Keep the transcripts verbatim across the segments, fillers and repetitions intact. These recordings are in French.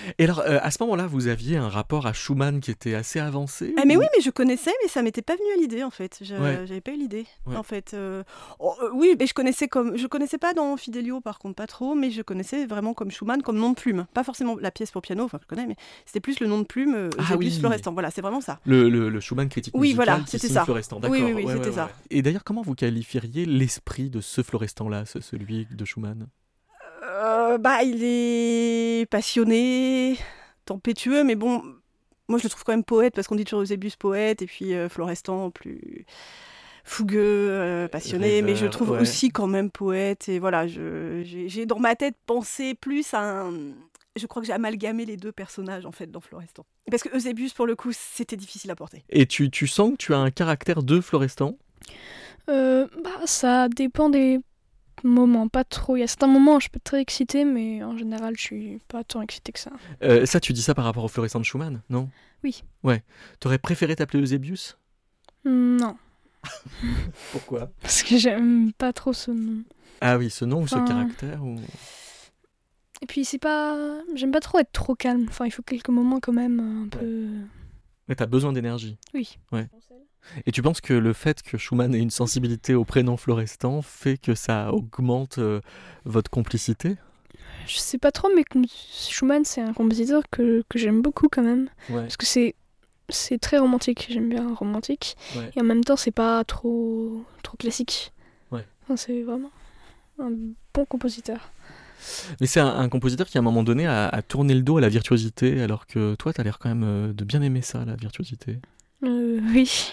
Et alors, euh, à ce moment-là, vous aviez un rapport à Schumann qui était assez avancé Ah, mais ou... oui, mais je connaissais, mais ça m'était pas venu à l'idée en fait. Je, Ouais. J'avais pas eu l'idée Ouais. en fait. Euh, oh, euh, oui, mais je connaissais comme, je connaissais pas dans Fidelio par contre pas trop, mais je connaissais vraiment comme Schumann comme nom de plume. Pas forcément la pièce pour piano, enfin je connais, mais c'était plus le nom de plume euh, Ah Eusebius oui. Florestan. Voilà, c'est vraiment ça. Le, le, le Schumann critique Oui, musical voilà, qui c'était signe ça. Florestan, Oui, d'accord. oui, oui, Ouais, c'était ouais, ça. ouais. Et d'ailleurs, comment vous qualifieriez l'esprit de ce Florestan-là, ce- celui de Schumann? Euh, bah, il est passionné, tempétueux, mais bon, moi je le trouve quand même poète parce qu'on dit toujours Eusebius poète et puis euh, Florestan plus fougueux, euh, passionné, mais je le Rêveur, trouve ouais. aussi quand même poète. Et voilà, je, j'ai, j'ai dans ma tête pensé plus à un. Je crois que j'ai amalgamé les deux personnages en fait dans Florestan. Parce que Eusebius, pour le coup, c'était difficile à porter. Et tu, tu sens que tu as un caractère de Florestan? Euh, bah, ça dépend des moments, pas trop. Il y a certains moments où je peux être très excitée, mais en général, je suis pas tant excitée que ça. Euh, ça, tu dis ça par rapport au Florestan de Schumann, non? Oui. Ouais. T'aurais préféré t'appeler Eusebius? Non, Pourquoi? parce que j'aime pas trop ce nom. Ah oui, ce nom ou ce Enfin, caractère ou... Et puis c'est pas, j'aime pas trop être trop calme. Enfin, il faut quelques moments quand même euh, un peu. Mais t'as besoin d'énergie. Oui. Ouais. Et tu penses que le fait que Schumann ait une sensibilité au prénom Florestan fait que ça augmente euh, votre complicité? Je sais pas trop, mais com- Schumann, c'est un compositeur que, que j'aime beaucoup quand même. Ouais. Parce que c'est, c'est très romantique, j'aime bien romantique. Ouais. Et en même temps, c'est pas trop, trop classique. Ouais. Enfin, c'est vraiment un bon compositeur. Mais c'est un, un compositeur qui à un moment donné a, a tourné le dos à la virtuosité, alors que toi t'as l'air quand même euh, de bien aimer ça, la virtuosité. Euh, oui.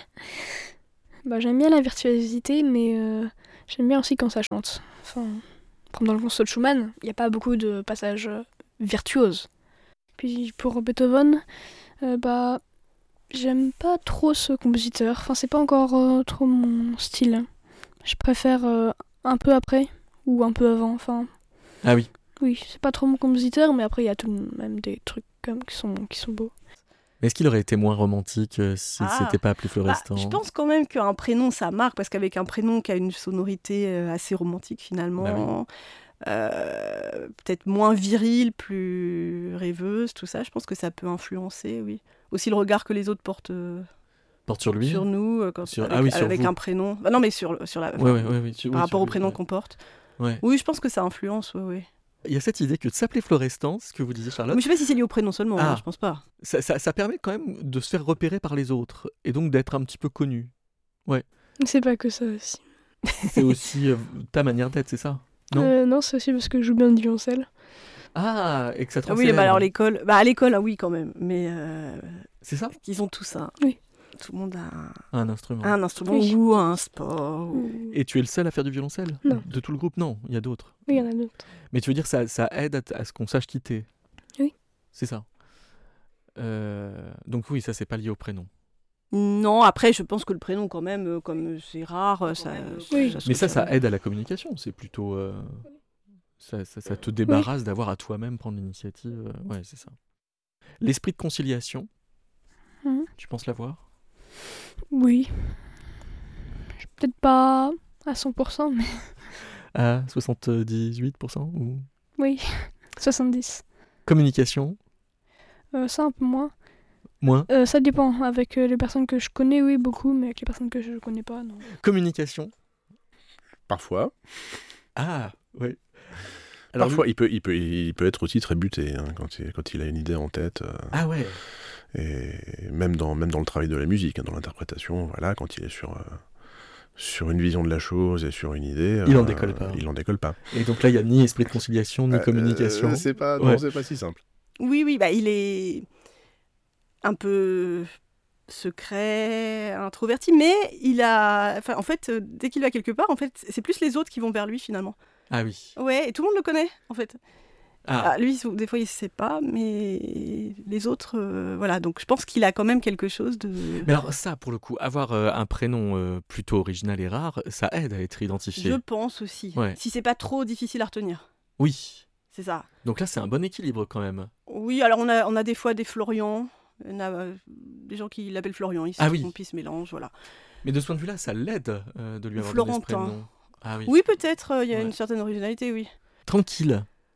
Bah, j'aime bien la virtuosité, mais euh, j'aime bien aussi quand ça chante. Enfin, comme dans le concerto de Schumann, il n'y a pas beaucoup de passages euh, virtuoses. Puis pour Beethoven, euh, bah, j'aime pas trop ce compositeur. Enfin, c'est pas encore euh, trop mon style. Je préfère euh, un peu après ou un peu avant. Enfin, Ah oui. oui, c'est pas trop mon compositeur, mais après il y a tout de même des trucs comme, qui sont qui sont beaux. Mais est-ce qu'il aurait été moins romantique euh, s'il Ah. s'était pas appelé Bah, Florestan? je pense quand même qu'un prénom ça marque parce qu'avec un prénom qui a une sonorité euh, assez romantique finalement, Bah euh, peut-être moins virile, plus rêveuse, tout ça, je pense que ça peut influencer, oui. Aussi le regard que les autres portent euh, Porte sur lui? sur nous euh, quand, Sur- avec, ah oui, sur avec vous. un prénom. Bah non, mais sur, sur la, Ouais, enfin, ouais, ouais, ouais, tu- par oui, rapport sur au lui, prénom ouais. qu'on porte. Ouais. Oui, je pense que ça influence, oui, oui. Il y a cette idée que de s'appeler Florestan, ce que vous disiez Charlotte, Mais je sais pas si c'est lié au prénom seulement, Ah. hein, je pense pas. ça, ça- ça permet quand même de se faire repérer par les autres et donc d'être un petit peu connu. C'est pas que ça aussi. C'est aussi euh, ta manière d'être, c'est ça? Non. Euh, non, c'est aussi parce que je joue bien du violoncelle. Ah, et que ça te Ah rend oui, bah célèbre. alors l'école, bah à l'école, ah oui quand même, mais euh, C'est ça? ils ont tout ça. Oui. Tout le monde a un, Un instrument. un instrument Oui. ou un sport. ou- Et tu es le seul à faire du violoncelle? Non. De tout le groupe? Non, il y a d'autres. Oui, il y en a d'autres. Mais tu veux dire ça, ça aide à, t- à ce qu'on sache quitter? Oui. C'est ça. Euh, donc oui, ça c'est pas lié au prénom. Non, après, je pense que le prénom, quand même, euh, comme c'est rare, euh, ça. Oui. se Mais ça, retient. ça aide à la communication. C'est plutôt... euh, ça, ça- ça te débarrasse d'avoir à toi-même prendre l'initiative. euh, Ouais, c'est ça. L'esprit de conciliation, Mhm. tu penses l'avoir? Oui. Je suis peut-être pas à cent pour cent, mais À soixante-dix-huit pour cent ou... oui. soixante-dix. Communication, Euh, ça, un peu moins. moins. Euh, ça dépend. Avec euh, les personnes que je connais, oui, beaucoup, mais avec les personnes que je connais pas, non. Communication. Parfois. Ah, oui. Alors, Parfois, lui- il peut, il, peut, il peut être aussi très buté hein, quand, il, quand il a une idée en tête. euh, Ah ouais. et même dans, même dans le travail de la musique, hein, dans l'interprétation, voilà, quand il est sur, euh, sur une vision de la chose et sur une idée... Il en euh, décolle pas. Il en décolle pas. Et donc là, il n'y a ni esprit de conciliation, ni Euh, communication. euh, c'est pas, Ouais. non, c'est pas si simple. Oui, oui, bah, il est un peu secret, introverti, mais il a. Enfin, en fait, euh, dès qu'il va quelque part, en fait, c'est plus les autres qui vont vers lui finalement. Ah oui. Ouais, et tout le monde le connaît, en fait. Ah, Ah, lui, des fois, il ne sait pas, mais les autres, euh, voilà. Donc, je pense qu'il a quand même quelque chose de. mais alors ça, pour le coup, avoir euh, un prénom euh, plutôt original et rare, ça aide à être identifié. Je pense aussi. Ouais. Si c'est pas trop difficile à retenir, Oui. c'est ça. Donc là, c'est un bon équilibre quand même. Oui, alors on a, on a des fois des Florian, on a euh, des gens qui l'appellent Florian, ils se Ah oui. trompent, ils se mélangent, voilà. Mais de ce point de vue-là, ça l'aide euh, de lui Ou avoir donné ce Florentin. prénom. Ah oui. Oui, peut-être, euh, il y a Ouais. une certaine originalité, oui. Tranquille.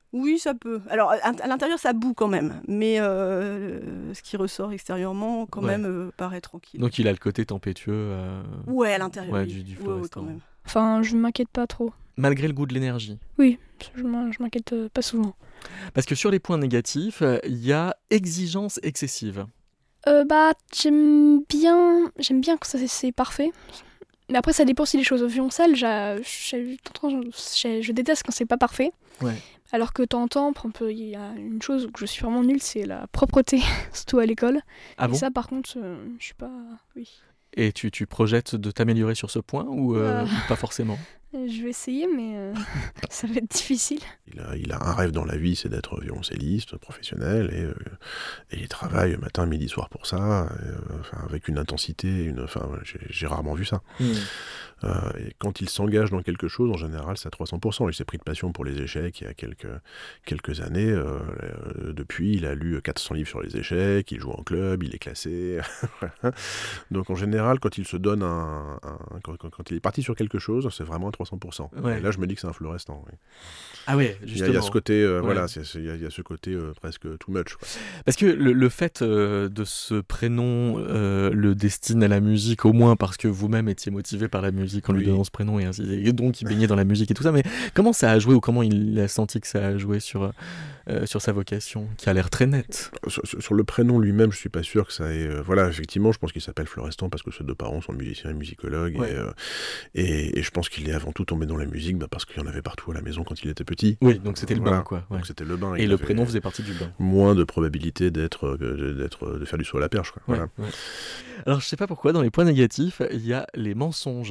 Oui, ça peut. Alors, à, à l'intérieur, ça boue quand même. Mais euh, ce qui ressort extérieurement, quand Ouais. même, euh, paraît tranquille. Donc il a le côté tempétueux euh, Ouais, à l'intérieur. ouais, oui. du, du Ouais, ouais, Florestan. quand même. Enfin, je m'inquiète pas trop. Malgré le goût de l'énergie. Oui, je m'in- je m'inquiète euh, pas souvent. Parce que sur les points négatifs, euh, il y a exigence excessive. Euh, bah, j'aime bien, j'aime bien que ça, c'est- c'est parfait. Mais après, ça dépend si les choses au violoncelle. j'a- j'ai- Je je déteste quand c'est pas parfait. Ouais. Alors que de temps en temps, par exemple, il y a une chose où je suis vraiment nulle, c'est la propreté, surtout à l'école. Ah Et bon ça, par contre, euh, je suis pas. Oui. Et tu, tu projettes de t'améliorer sur ce point ou euh, Ah. ou pas forcément? Je vais essayer, mais euh, ça va être difficile. Il a, il a un rêve dans la vie, c'est d'être violoncelliste professionnel, et, euh, et il travaille matin, midi, soir pour ça, et, euh, enfin, avec une intensité, une, enfin, j'ai, j'ai rarement vu ça. Mmh. Euh, et quand il s'engage dans quelque chose, en général, c'est à trois cents pour cent. Il s'est pris de passion pour les échecs il y a quelques, quelques années. Euh, euh, depuis, il a lu quatre cents livres sur les échecs, il joue en club, il est classé. Donc en général, quand il se donne un... un quand, quand, quand il est parti sur quelque chose, c'est vraiment à trois cents pour cent. Ouais. Et là, je me dis que c'est un Florestan. Oui. Ah ouais, Il y, justement. a, il y a ce côté, euh, Ouais. voilà, c'est, c'est, il, y a, il y a ce côté euh, presque too much, quoi. Parce que le, le fait euh, de ce prénom euh, le destine à la musique, au moins parce que vous-même étiez motivé par la musique en lui Oui. donnant ce prénom, et, ainsi, et donc il baignait dans la musique et tout ça, mais comment ça a joué ou comment il a senti que ça a joué sur, euh, sur sa vocation, qui a l'air très nette? Sur, sur- sur le prénom lui-même, je suis pas sûr que ça ait... euh, voilà, effectivement, je pense qu'il s'appelle Florestan parce que ses deux parents sont musiciens et musicologues. Ouais. Et, euh, et, et je pense qu'il est avant tout tombé dans la musique bah, parce qu'il y en avait partout à la maison quand il était petit. Oui, donc c'était le Voilà. bain, quoi. Ouais. Donc c'était le bain. Et il le avait prénom faisait partie du bain. moins de probabilité d'être, euh, d'être, de faire du saut à la perche, quoi. Ouais, Voilà. ouais. Alors je sais pas pourquoi, dans les points négatifs, il y a les mensonges.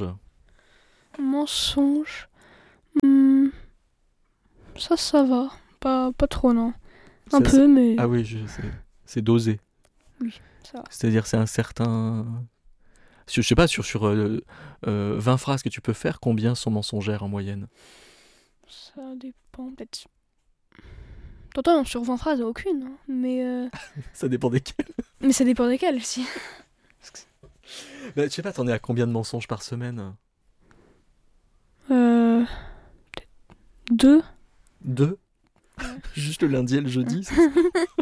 Mensonge. Hmm, Ça, ça va. Pas, pas trop, non. Un Ça, peu, mais Ah oui, je sais. C'est dosé. ça va. C'est-à-dire c'est un certain... Sur- Je sais pas, sur, sur euh, euh, vingt phrases que tu peux faire, combien sont mensongères en moyenne? Ça dépend, peut-être. T'entends, sur vingt phrases, aucune. hein, Mais, euh, Ça dépend desquelles. mais ça dépend desquelles aussi. Bah, je sais pas, t'en es à combien de mensonges par semaine? Euh, peut-être deux. Deux? Juste le lundi et le jeudi, c'est ça?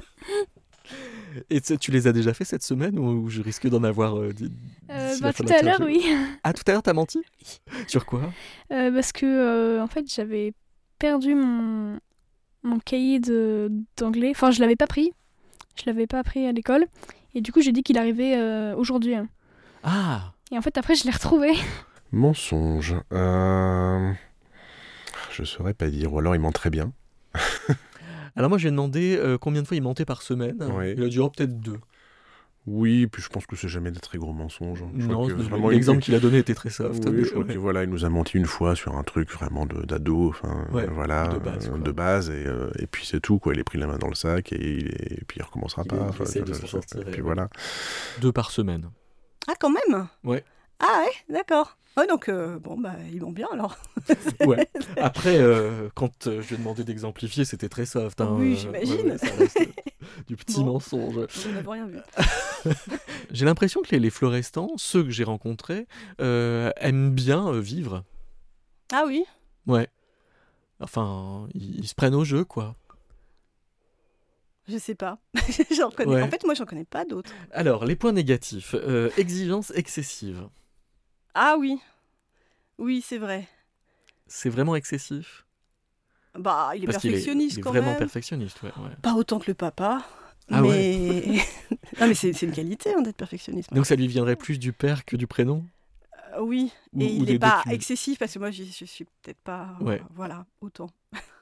Et tu tu les as déjà fait cette semaine ou je risque d'en avoir euh, d- Euh, d'ici bah, la fin tout de à l'heure, l'interview? oui. Ah, tout à l'heure, t'as menti? Sur quoi? Euh, parce que, euh, en fait, j'avais perdu mon, mon cahier de, d'anglais. Enfin, je l'avais pas pris. Je l'avais pas pris à l'école. Et du coup, j'ai dit qu'il arrivait euh, aujourd'hui. hein. Ah! Et en fait, après, je l'ai retrouvé. Mensonge. Euh... Je saurais pas dire. Ou alors il ment très bien. Alors moi, je lui ai demandé euh, combien de fois il mentait par semaine. Oui. Il a dit, oh, peut-être deux. Oui, puis je pense que c'est jamais des très gros mensonges. Je crois Non, que le- vraiment, l'exemple il- qu'il a donné était très soft. Oui, mais je crois ouais. que voilà, il nous a menti une fois sur un truc vraiment de, d'ado, enfin Ouais, voilà, de base, euh, quoi. de base, et, euh, et puis c'est tout, quoi. Il est pris la main dans le sac et, il est- et puis il recommencera Il pas. est- il enfin, essaie de je- s'en je- sortir, Et et puis ouais. voilà. Deux par semaine. Ah, quand même. Ouais. Ah ouais, d'accord. Ouais, donc, euh, bon, bah, ils vont bien, alors. Ouais. Après, euh, quand euh, je lui ai demandé d'exemplifier, c'était très soft. Hein, Oui, euh, j'imagine. ouais, ça reste, euh, du petit Bon. mensonge. On n'avait rien vu. J'ai l'impression que les, les Florestans, ceux que j'ai rencontrés, euh, aiment bien euh, vivre. Ah oui. Ouais. Enfin, ils, ils se prennent au jeu, quoi. Je sais pas. J'en connais... Ouais. En fait, moi, j'en connais pas d'autres. Alors, les points négatifs. Euh, exigence excessive. Ah oui. Oui, c'est vrai. C'est vraiment excessif. Bah, il est Parce qu'il est, perfectionniste il est quand vraiment même. perfectionniste, ouais. ouais. Pas autant que le papa. Ah mais... non, mais c'est, c'est une qualité hein, d'être perfectionniste. Donc ça lui viendrait plus du père que du prénom? Euh, oui, Ou- et ou il des n'est deux pas cumulés. excessif parce que moi, j'y- je suis peut-être pas. Ouais. Voilà, autant.